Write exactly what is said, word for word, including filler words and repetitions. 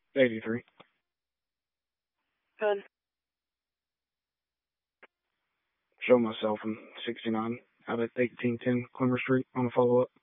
eighty-three. Good. Show myself in sixty-nine out at eighteen ten Clemmer Street on a follow-up.